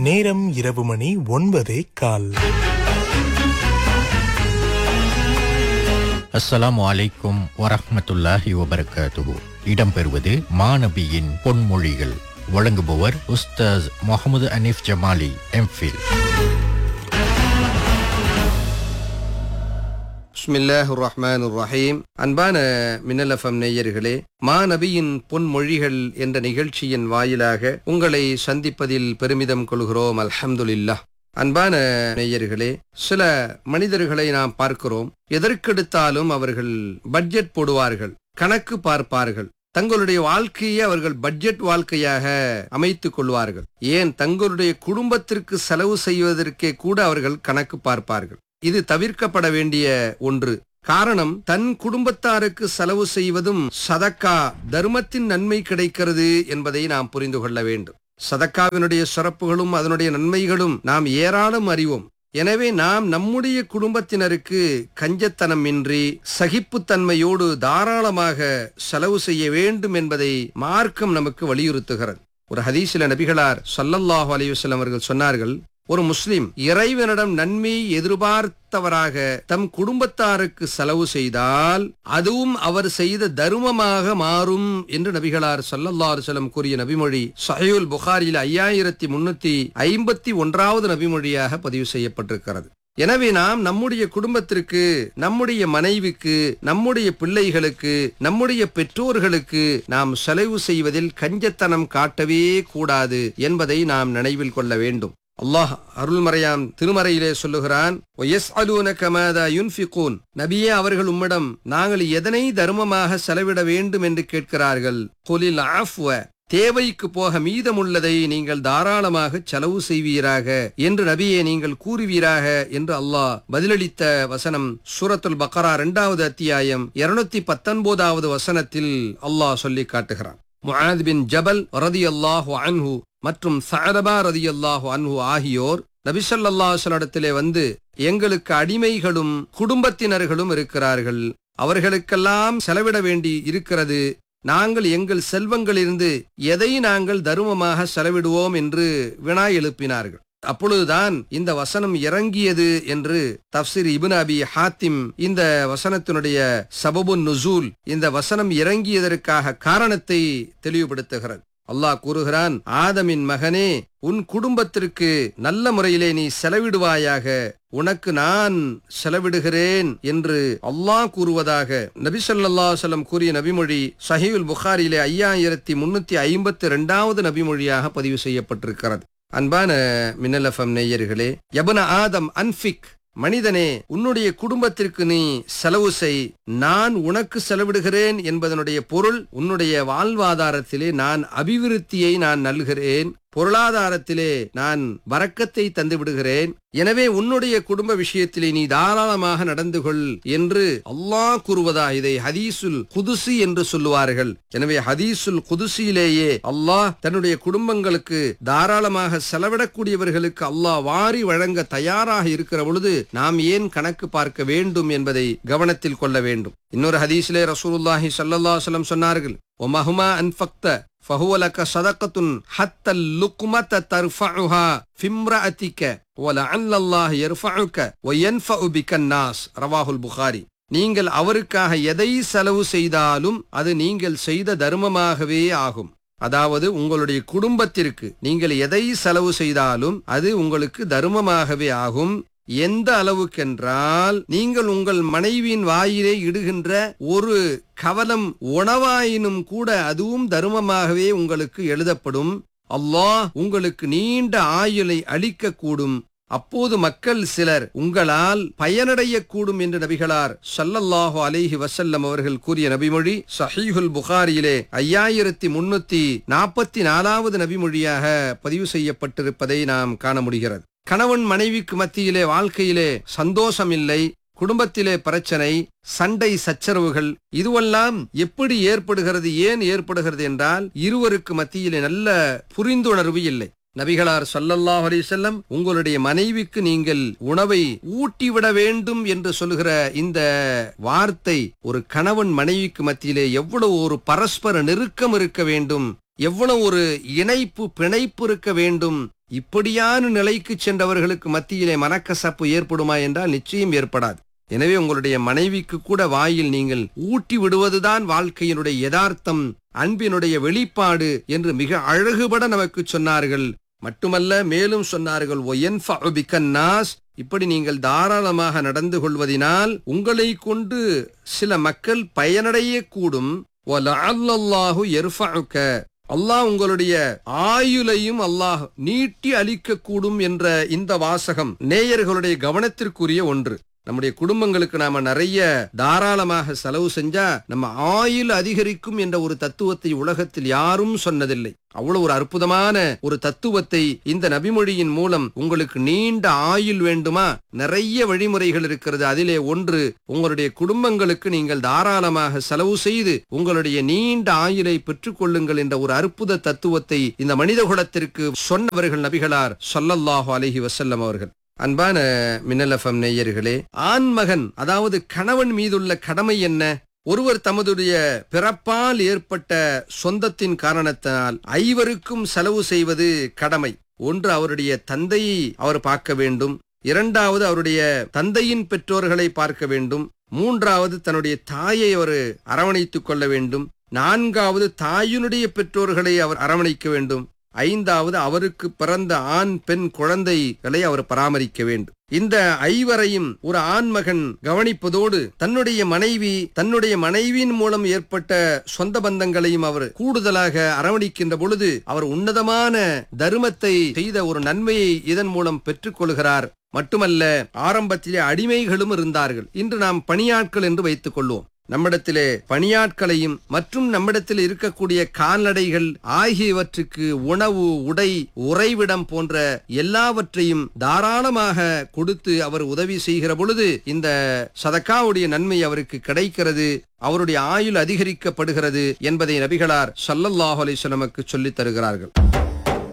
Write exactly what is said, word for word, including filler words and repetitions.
நேரம் இரவு மணி ஒன்பதே கால். அஸ்ஸலாமு அலைக்கும் வரஹ்மத்துல்லாஹி வபரகாத்துஹு. இடம்பெறுவது மாநபியின் பொன்மொழிகள். வழங்குபவர் உஸ்தாஸ் முகமது அனீஃப் ஜமாலி, எம்ஃபில். பிஸ்மில்லாஹிர் ரஹ்மானிர் ரஹீம். அன்பான மின்னல் எஃப்எம் நேயர்களே, மாநபியின் பொன்மொழிகள் என்ற நிகழ்ச்சியின் வாயிலாக உங்களை சந்திப்பதில் பெருமிதம் கொள்கிறோம். அல்ஹம்துலில்லாஹ். அன்பான நேயர்களே, சில மனிதர்களை நாம் பார்க்கிறோம். எதற்கெடுத்தாலும் அவர்கள் பட்ஜெட் போடுவார்கள், கணக்கு பார்ப்பார்கள். தங்களுடைய வாழ்க்கையை அவர்கள் பட்ஜெட் வாழ்க்கையாக அமைத்துக் கொள்வார்கள். ஏன், தங்களுடைய குடும்பத்திற்கு செலவு செய்வதற்கே கூட அவர்கள் கணக்கு பார்ப்பார்கள். இது தவிர்க்கப்பட வேண்டிய ஒன்று. காரணம், தன் குடும்பத்தாருக்கு செலவு செய்வதும் சதக்கா, தர்மத்தின் நன்மை கிடைக்கிறது என்பதை நாம் புரிந்து கொள்ள வேண்டும். சதக்காவினுடைய சிறப்புகளும் அதனுடைய நன்மைகளும் நாம் ஏராளம் அறிவோம். எனவே நாம் நம்முடைய குடும்பத்தினருக்கு கஞ்சத்தனமின்றி சகிப்புத்தன்மையோடு தாராளமாக செலவு செய்ய வேண்டும் என்பதை மார்க்கம் நமக்கு வலியுறுத்துகிறது. ஒரு ஹதீஸில் நபிகளார் ஸல்லல்லாஹு அலைஹி வஸல்லம் அவர்கள் சொன்னார்கள், ஒரு முஸ்லிம் இறைவனிடம் நன்மை எதிர்பார்த்தவராக தம் குடும்பத்தாருக்கு செலவு செய்தால் அதுவும் அவர் செய்த தர்மமாக மாறும் என்று நபிகளார் ஸல்லல்லாஹு அலைஹி வஸல்லம் கூறிய நபிமொழி ஸஹீஹுல் புகாரியில் ஐயாயிரத்தி முன்னூத்தி ஐம்பத்தி ஒன்றாவது நபிமொழியாக பதிவு செய்யப்பட்டிருக்கிறது. எனவே நாம் நம்முடைய குடும்பத்திற்கு, நம்முடைய மனைவிக்கு, நம்முடைய பிள்ளைகளுக்கு, நம்முடைய பெற்றோர்களுக்கு நாம் செலவு செய்வதில் கஞ்சத்தனம் காட்டவே கூடாது என்பதை நாம் நினைவில் கொள்ள வேண்டும். அல்லாஹ் அருள்மறையாம் திருமறையிலே சொல்லுகிறான், நபியே, அவர்கள் உம்மிடம் நாங்கள் எதனை தர்மமாக செலவிட வேண்டும் என்று கேட்கிறார்கள். குலில் ஆஃப்வ, தேவைக்கு போக மீதமுள்ளதை நீங்கள் தாராளமாக செலவு செய்வீராக என்று நபியே நீங்கள் கூறுவீராக என்று அல்லாஹ் பதிலளித்த வசனம் சூரத்துல் பக்ரா இரண்டாவது அத்தியாயம் இருநூத்தி பத்தொன்பதாவது வசனத்தில் அல்லாஹ் சொல்லி காட்டுகிறான். முஆத் பின் ஜபல் ரலியல்லாஹு அன்ஹு மற்றும் சஅலபா ரலியல்லாஹு அன்ஹு ஆகியோர் நபி ஸல்லல்லாஹு அலைஹி வஸல்லத்திலே வந்து, எங்களுக்கு அடிமைகளும் குடும்பத்தினர்களும் இருக்கிறார்கள், அவர்களுக்கெல்லாம் செலவிட வேண்டி இருக்கிறது, நாங்கள் எங்கள் செல்வங்களிலிருந்து எதை நாங்கள் தர்மமாக செலவிடுவோம் என்று வினா எழுப்பினார்கள். அப்பொழுதுதான் இந்த வசனம் இறங்கியது என்று தஃப்சீர் இப்னு அபி ஹாத்திம் இந்த வசனத்தினுடைய சபபுன் நுசூல், இந்த வசனம் இறங்கியதற்காக காரணத்தை தெளிவுபடுத்துகிறது. அல்லாஹ் கூறுகிறான், ஆதமின் மகனே, உன் குடும்பத்திற்கு நல்ல முறையிலே நீ செலவிடுவாயாக, உனக்கு நான் செலவிடுகிறேன் என்று அல்லாஹ் கூறுவதாக நபி ஸல்லல்லாஹு அலைஹி வஸல்லம் கூறிய நபிமொழி ஸஹீஹுல் புகாரியிலே ஐயாயிரத்தி முன்னூத்தி ஐம்பத்தி இரண்டாவது நபிமொழியாக பதிவு செய்யப்பட்டிருக்கிறது. அன்பான மின்னல் எஃப்எம் நேயர்களே, யப்ன ஆதம் அன்ஃபிக், மனிதனே, உன்னுடைய குடும்பத்திற்கு நீ செலவு செய், நான் உனக்கு செலவிடுகிறேன் என்பதனுடைய பொருள், உன்னுடைய வாழ்வாதாரத்திலே நான் அபிவிருத்தியை நான் நல்கிறேன், பொருளாதாரத்திலே நான் பரக்கத்தை தந்து விடுகிறேன். எனவே உன்னுடைய குடும்ப விஷயத்திலே நீ தாராளமாக நடந்து கொள் என்று அல்லாஹ் கூறுவதா இதை ஹதீசுல் குதுசி என்று சொல்லுவார்கள். எனவே ஹதீசுல் குதுசியிலேயே அல்லாஹ் தன்னுடைய குடும்பங்களுக்கு தாராளமாக செலவிடக்கூடியவர்களுக்கு அல்லாஹ் வாரி வழங்க தயாராக இருக்கிற பொழுது நாம் ஏன் கணக்கு பார்க்க வேண்டும் என்பதை கவனத்தில் கொள்ள வேண்டும். இன்னொரு ஹதீஸிலே ரசூலுல்லாஹி ஸல்லல்லாஹு அலைஹி வஸல்லம் சொன்னார்கள், ஒமஹுமா அன்ஃபக்த ஃபஹுவலக ஸதகத்துன் ஹத்தல் லுக்மத தர்ஃபஉஹா ஃபிம்ரஅதிக வலஅல்லல்லாஹ் யர்ஃபஉக வயன்ஃபஉ பிகன் நாஸ். ரவாஹுல் புகாரி. நீங்கள் அவருக்காக எதை செலவு செய்தாலும் அது நீங்கள் செய்த தர்மமாகவே ஆகும். அதாவது உங்களுடைய குடும்பத்திற்கு நீங்கள் எதை செலவு செய்தாலும் அது உங்களுக்கு தர்மமாகவே ஆகும். எந்த அளவுக்கென்றால், நீங்கள் உங்கள் மனைவியின் வாயிலே இடுகின்ற ஒரு கவலம் உணவாயினும் கூட அதுவும் தர்மமாகவே உங்களுக்கு எழுதப்படும். அல்லாஹ் உங்களுக்கு நீண்ட ஆயுளை அளிக்க கூடும். அப்போது மக்கள் சிலர் உங்களால் பயனடையக்கூடும் என்று நபிகளார் ஸல்லல்லாஹு அலைஹி வஸல்லம் அவர்கள் கூறிய நபிமொழி ஸஹீஹுல் புகாரியிலே ஐயாயிரத்தி முன்னூத்தி நாற்பத்தி நாலாவது நபிமொழியாக பதிவு செய்யப்பட்டிருப்பதை நாம் காண முடிகிறது. கணவன் மனைவிக்கு மத்தியிலே வாழ்க்கையிலே சந்தோஷம் இல்லை, குடும்பத்திலே பிரச்சனை, சண்டை சச்சரவுகள், இதுவெல்லாம் எப்படி ஏற்படுகிறது, ஏன் ஏற்படுகிறது என்றால் இருவருக்கு மத்தியிலே நல்ல புரிந்துணர்வு இல்லை. நபிகளார் ஸல்லல்லாஹு அலைஹி வஸல்லம் உங்களுடைய மனைவிக்கு நீங்கள் உணவை ஊட்டிவிட வேண்டும் என்று சொல்கிற இந்த வார்த்தை ஒரு கணவன் மனைவிக்கு மத்தியிலே எவ்வளவு ஒரு பரஸ்பர நெருக்கம் இருக்க வேண்டும், எவ்வளவு ஒரு இணைப்பு பிணைப்பு இருக்க வேண்டும் இப்படியான நிலைக்கு சென்றவர்களுக்கு மத்தியிலே மனக்கசப்பு ஏற்படுமா என்றால் நிச்சயம் ஏற்படாது. எனவே உங்களுடைய மனைவிக்கு கூட வாயில் நீங்கள் ஊட்டி விடுவதுதான் வாழ்க்கையினுடைய யதார்த்தம், அன்பினுடைய வெளிப்பாடு என்று மிக அழகுபட நமக்கு சொன்னார்கள். மட்டுமல்ல, மேலும் சொன்னார்கள், ஒயன்ஃபஉ பிக்கன்னாஸ், இப்படி நீங்கள் தாராளமாக நடந்து கொள்வதினால் உங்களை கொண்டு சில மக்கள் பயனடைய கூடும். வலஅல்லல்லாஹு யர்ஃபஉக, அல்லாஹ் உங்களுடைய ஆயுளையும் அல்லாஹ் நீட்டி அளிக்க கூடும் என்ற இந்த வாசகம் நேயர்களுடைய கவனத்திற்குரிய ஒன்று. நம்முடைய குடும்பங்களுக்கு நாம நிறைய தாராளமாக செலவு செஞ்சா நம்ம ஆயுள் அதிகரிக்கும் என்ற ஒரு தத்துவத்தை உலகத்தில் யாரும் சொன்னதில்லை. அவ்வளவு ஒரு அற்புதமான ஒரு தத்துவத்தை இந்த நபிமொழியின் மூலம், உங்களுக்கு நீண்ட ஆயுள் வேண்டுமா, நிறைய வழிமுறைகள் இருக்கிறது. அதிலே ஒன்று, உங்களுடைய குடும்பங்களுக்கு நீங்கள் தாராளமாக செலவு செய்து உங்களுடைய நீண்ட ஆயுளை பெற்றுக் கொள்ளுங்கள் என்ற ஒரு அற்புத தத்துவத்தை இந்த மனித குலத்திற்கு சொன்னவர்கள் நபிகளார் ஸல்லல்லாஹு அலைஹி வஸல்லம் அவர்கள். அன்பான மின்னல் எஃப்எம் நேயர்களே, ஆண்மகன் அதாவது கணவன் மீதுள்ள கடமை என்ன? ஒருவர் தமதுடைய பிறப்பால் ஏற்பட்ட சொந்தத்தின் காரணத்தினால் ஐவருக்கும் செலவு செய்வது கடமை. ஒன்று, அவருடைய தந்தையை அவர் பார்க்க வேண்டும். இரண்டாவது, அவருடைய தந்தையின் பெற்றோர்களை பார்க்க வேண்டும். மூன்றாவது, தன்னுடைய தாயை அவர் அரவணைத்துக் கொள்ள வேண்டும். நான்காவது, தாயினுடைய பெற்றோர்களை அவர் அரவணைக்க வேண்டும். ஐந்தாவது, அவருக்கு பிறந்த ஆண் பெண் குழந்தைகளை அவர் பராமரிக்க வேண்டும். இந்த ஐவரையும் ஒரு ஆண்மகன் கவனிப்பதோடு தன்னுடைய மனைவி தன்னுடைய மனைவியின் மூலம் ஏற்பட்ட சொந்த பந்தங்களையும் அவர் கூடுதலாக அரவணைக்கின்ற பொழுது அவர் உன்னதமான தர்மத்தை செய்த ஒரு நன்மையை இதன் மூலம் பெற்றுக் கொள்கிறார். மட்டுமல்ல, ஆரம்பத்திலே அடிமைகளும் இருந்தார்கள். இன்று நாம் பணியாட்கள் என்று வைத்துக் கொள்வோம். நம்மிடத்திலே பணியாட்களையும் மற்றும் நம்மிடத்தில் இருக்கக்கூடிய கால்நடைகள் ஆகியவற்றுக்கு உணவு, உடை, உறைவிடம் போன்ற எல்லாவற்றையும் தாராளமாக கொடுத்து அவர் உதவி செய்கிற பொழுது இந்த சதக்காவுடைய நன்மை அவருக்கு கிடைக்கிறது, அவருடைய ஆயுள் அதிகரிக்கப்படுகிறது என்பதை நபிகளார் ஸல்லல்லாஹு அலைஹி வஸல்லம் சொல்லித் தருகிறார்கள்.